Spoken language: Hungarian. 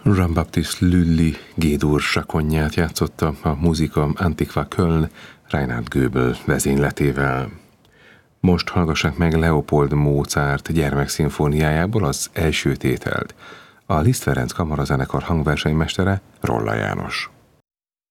Jean-Baptiste Lully G-dur sakonyját játszotta a Musica Antiqua Köln Reinhard Goebel vezényletével. Most hallgassák meg Leopold Mozart gyermekszimfóniájából az első tételt. A Liszt Ferenc Kamarazenekar hangversenymestere Rolla János.